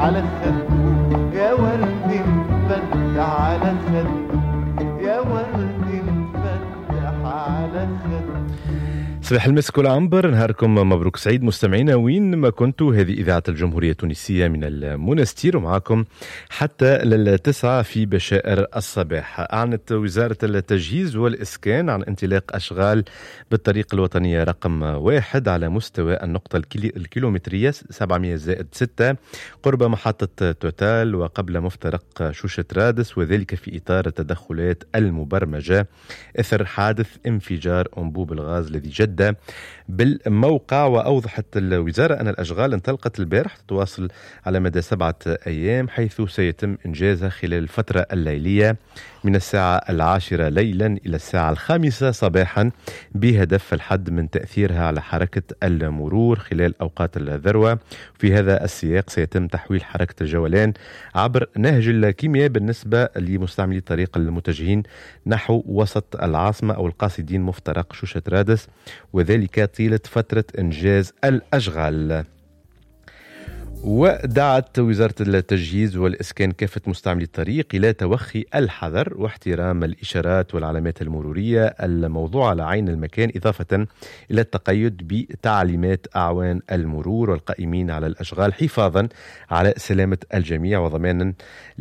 على خده يا ورد مفتح على خده يا ورد مفتح على خده. صباح المسك والعنبر، نهاركم مبروك سعيد مستمعينا وين ما كنتوا. هذه إذاعة الجمهورية التونسية من المنستير ومعكم حتى للتسعة في بشائر الصباح. أعلنت وزارة التجهيز والإسكان عن انطلاق أشغال بالطريق الوطنية رقم 1 على مستوى النقطة الكيلومترية 700-6 قرب محطة توتال وقبل مفترق شوشة رادس، وذلك في إطار التدخلات المبرمجة إثر حادث انفجار أنبوب الغاز الذي جد بالموقع. وأوضحت الوزارة أن الأشغال انطلقت البارح تتواصل على مدى 7 أيام، حيث سيتم إنجازها خلال الفترة الليلية من الساعة 10 ليلا إلى الساعة 5 صباحا، بهدف الحد من تأثيرها على حركة المرور خلال أوقات الذروة. في هذا السياق سيتم تحويل حركة الجولان عبر نهج الكيمياء بالنسبة لمستعملي الطريق المتجهين نحو وسط العاصمة أو القاصدين مفترق شوشة رادس، وذلك طيلة فترة إنجاز الأشغال. ودعت وزارة التجهيز والإسكان كافة مستعملي الطريق إلى توخي الحذر واحترام الإشارات والعلامات المرورية الموضوعة على عين المكان، إضافة إلى التقيد بتعليمات أعوان المرور والقائمين على الأشغال حفاظا على سلامة الجميع وضمانا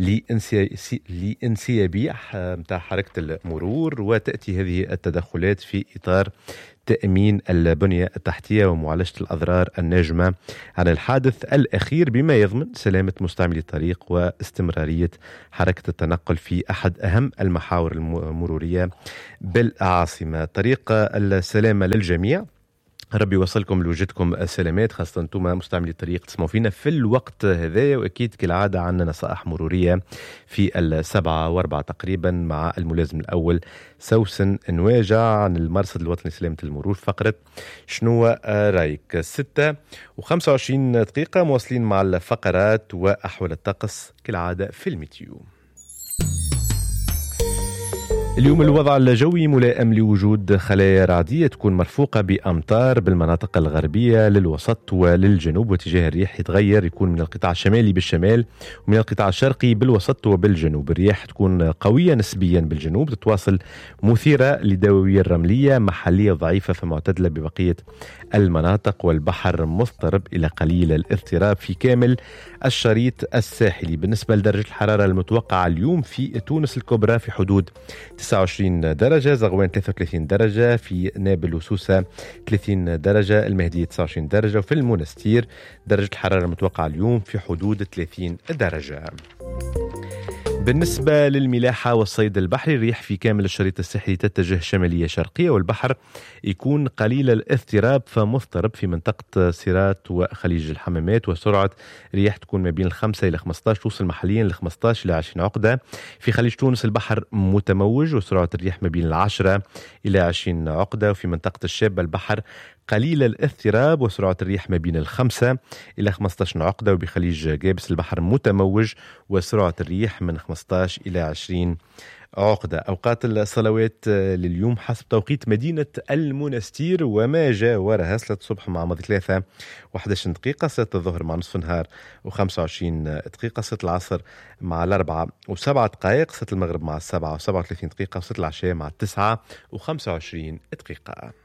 لانسيابية متاع حركة المرور. وتأتي هذه التدخلات في إطار تأمين البنية التحتية ومعالجة الأضرار الناجمة عن الحادث الأخير، بما يضمن سلامة مستعملي الطريق واستمرارية حركة التنقل في أحد أهم المحاور المرورية بالعاصمة. طريق السلامة للجميع، ربي يوصلكم لوجدكم السلامات، خاصة أنتم مستعملي الطريق تسمعوا فينا في الوقت هذا. وأكيد كالعادة عندنا نصائح مرورية في 7:04 تقريبا مع الملازم الأول سوسن نواجع عن المرصد الوطني لسلامة المرور. فقرة شنو رايك 6:25 دقيقة، مواصلين مع الفقرات وأحوال الطقس كالعادة في الميتيو. اليوم الوضع الجوي ملائم لوجود خلايا رعدية تكون مرفوقة بأمطار بالمناطق الغربية للوسط وللجنوب، واتجاه الرياح يتغير، يكون من القطاع الشمالي بالشمال ومن القطاع الشرقي بالوسط وبالجنوب. الرياح تكون قوية نسبيا بالجنوب، تتواصل مثيرة لدوية رملية محلية ضعيفة فمعتدلة ببقية المناطق، والبحر مضطرب إلى قليل الاضطراب في كامل الشريط الساحلي. بالنسبة لدرجة الحرارة المتوقعة اليوم في تونس الكبرى في حدود 29 درجة، زغوان 33 درجة، في نابل وسوسة 30 درجة، المهدية 29 درجة، وفي المنستير درجة الحرارة المتوقعة اليوم في حدود 30 درجة. بالنسبة للملاحة والصيد البحري، الريح في كامل الشريط الساحلي تتجه شمالية شرقية، والبحر يكون قليل الاضطراب فمضطرب في منطقة سيرات وخليج الحمامات، وسرعة رياح تكون ما بين 5 إلى 15، توصل محليا ل 15 إلى 20 عقدة. في خليج تونس البحر متموج وسرعة الرياح ما بين 10 إلى 20 عقدة، وفي منطقة الشابة البحر قليل الاضطراب وسرعة الرياح ما بين 5 إلى 15 عقدة، وبخليج جابس البحر متموج وسرعة الرياح من 15 إلى 20 عقدة. أوقات الصلوات لليوم حسب توقيت مدينة المنستير وما جاورها: صلاة الصبح مع ماضي 3 و11 دقيقة، صلاة الظهر مع نصف النهار و25 دقيقة، صلاة العصر مع 4 و7 دقائق، صلاة المغرب مع 7 و37 دقيقة، وصلاة العشاء مع 9 و25 دقيقة.